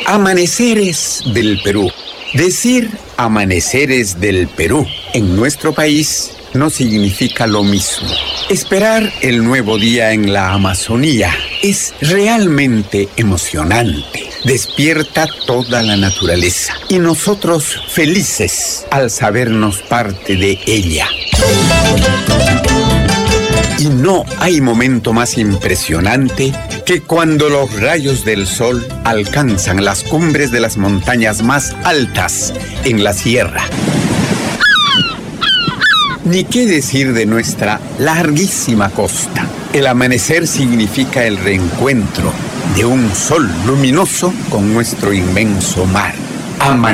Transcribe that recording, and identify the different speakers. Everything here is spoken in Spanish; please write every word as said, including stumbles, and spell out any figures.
Speaker 1: Amaneceres del Perú. Decir amaneceres del Perú en nuestro país no significa lo mismo. Esperar el nuevo día en la Amazonía es realmente emocionante. Despierta toda la naturaleza y nosotros felices al sabernos parte de ella. Y no hay momento más impresionante que cuando los rayos del sol alcanzan las cumbres de las montañas más altas en la sierra. Ni qué decir de nuestra larguísima costa. El amanecer significa el reencuentro de un sol luminoso con nuestro inmenso mar. Amanecer.